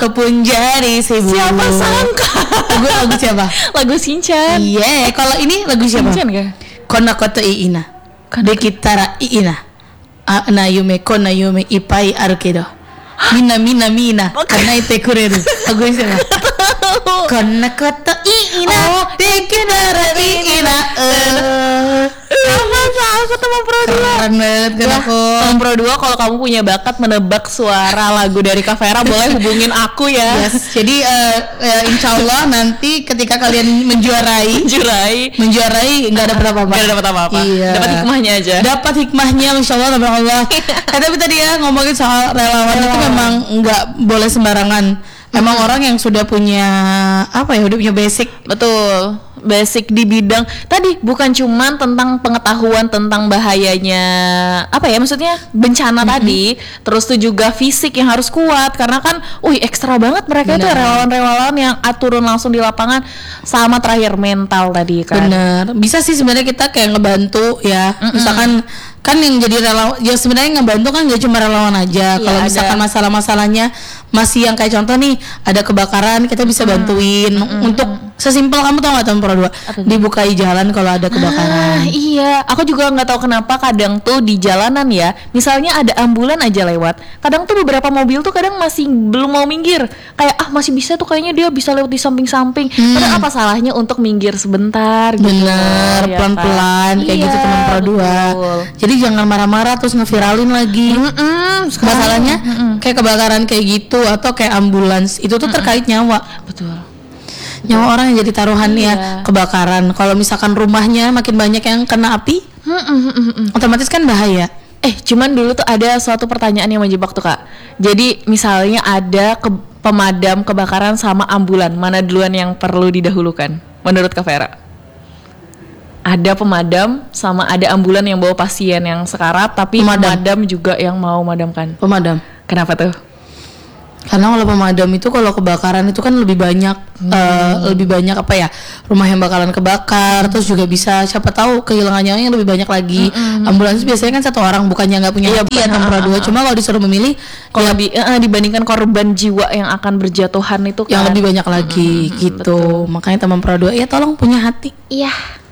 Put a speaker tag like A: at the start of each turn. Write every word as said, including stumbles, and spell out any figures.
A: Aku pun jadi sibuk.
B: Siapa sangka?
A: Lagu lagu siapa?
B: Lagu Shinchan.
A: Iya, yeah. Kalau ini lagu siapa?
B: Shinchan kah?
A: Kona koto iina. De kitara iina. Na yume kona yume ipai aru kedo. Mina mina mina. Kana ite kureru. Lagu siapa? Kona koto iina.
B: Oh.
A: De kitara iina.
B: Aku teman Pro dua.
A: Keren banget kan aku.
B: Teman Pro dua, kalau kamu punya bakat menebak suara lagu dari Kak Vera, boleh hubungin aku ya.
A: Yes. Jadi uh, uh, insya Allah nanti ketika kalian menjuarai,
B: Menjuarai,
A: menjuarai nggak ada apa-apa.
B: nggak ada dapat apa-apa.
A: Iya.
B: Dapat hikmahnya aja.
A: Dapat hikmahnya, insya Allah, insya Allah. Eh, tapi tadi ya ngomongin soal relawan itu memang nggak boleh sembarangan. Emang hmm. orang yang sudah punya apa ya, udah punya basic.
B: Betul, basic di bidang tadi, bukan cuman tentang pengetahuan tentang bahayanya apa ya, maksudnya bencana mm-hmm. tadi, terus tuh juga fisik yang harus kuat, karena kan, wih ekstra banget mereka. Bener. Itu relawan-relawan yang turun langsung di lapangan, sama terakhir mental tadi kan.
A: Bener, bisa sih sebenarnya kita kayak ngebantu ya, mm-mm. misalkan kan yang jadi relawan, ya sebenarnya ngebantu kan gak cuma relawan aja. Ya, kalau misalkan masalah-masalahnya masih yang kayak contoh nih, ada kebakaran, kita bisa bantuin. Mm-hmm. Untuk sesimpel, kamu tau gak Teman Pro dua, dibukai jalan kalau ada kebakaran.
B: Ah, iya, aku juga nggak tahu kenapa kadang tuh di jalanan ya, misalnya ada ambulan aja lewat, kadang tuh beberapa mobil tuh kadang masih belum mau minggir, kayak ah masih bisa tuh, kayaknya dia bisa lewat di samping-samping. Hmm. Padahal apa salahnya untuk minggir sebentar gitu.
A: Bener, ya, pelan-pelan kan? Kayak iya, gitu Teman Pro dua. Jadi jangan marah-marah terus ngeviralin lagi. Mm-mm, masalahnya mm-mm. kayak kebakaran kayak gitu atau kayak ambulans itu tuh terkait nyawa.
B: Betul.
A: Nyawa orang yang jadi taruhan iya. ya kebakaran. Kalau misalkan rumahnya makin banyak yang kena api, mm-mm. otomatis kan bahaya.
B: Eh, cuman dulu tuh ada suatu pertanyaan yang menjebak tuh Kak. Jadi misalnya ada ke- pemadam kebakaran sama ambulan, mana duluan yang perlu didahulukan menurut Kak Vera? Ada pemadam sama ada ambulan yang bawa pasien yang sekarat, tapi pemadam, pemadam juga yang mau memadamkan.
A: Pemadam.
B: Kenapa tuh?
A: Karena kalau pemadam itu kalau kebakaran itu kan lebih banyak hmm. uh, lebih banyak apa ya, rumah yang bakalan kebakar, terus juga bisa siapa tahu kehilangan nyawanya lebih banyak lagi. Hmm. Ambulans biasanya kan satu orang, bukannya nggak punya hati ya Teman Pro dua. Cuma kalau disuruh memilih, kalau
B: ya, lebih uh, dibandingkan korban jiwa yang akan berjatuhan itu kan
A: yang lebih banyak lagi hmm, gitu. Betul. Makanya Teman Pro dua ya tolong punya hati.
B: Iya.